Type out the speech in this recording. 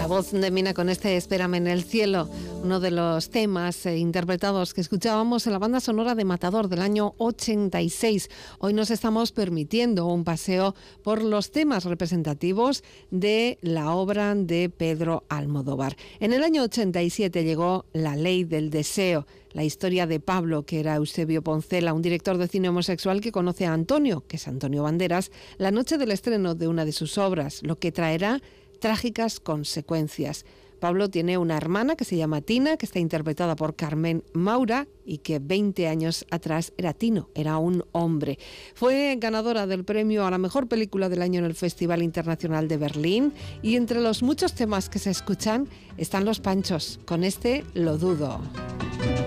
La voz de Mina con este Espérame en el cielo, uno de los temas interpretados que escuchábamos en la banda sonora de Matador del año 86. Hoy nos estamos permitiendo un paseo por los temas representativos de la obra de Pedro Almodóvar. En el año 87 llegó La ley del deseo, la historia de Pablo, que era Eusebio Poncela, un director de cine homosexual que conoce a Antonio, que es Antonio Banderas, la noche del estreno de una de sus obras, lo que traerá trágicas consecuencias. Pablo tiene una hermana que se llama Tina, que está interpretada por Carmen Maura y que 20 años atrás era Tino, era un hombre. Fue ganadora del premio a la mejor película del año en el Festival Internacional de Berlín y entre los muchos temas que se escuchan están Los Panchos, con este Lo dudo.